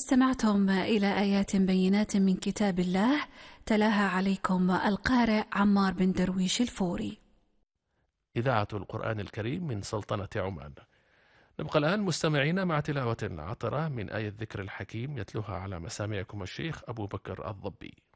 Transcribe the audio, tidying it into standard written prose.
استمعتم إلى آيات بينات من كتاب الله تلاها عليكم القارئ عمار بن درويش الفوري. إذاعة القرآن الكريم من سلطنة عمان. نبقى الآن مستمعين مع تلاوة عطرة من آية ذكر الحكيم يتلوها على مسامعكم الشيخ أبو بكر الضبي.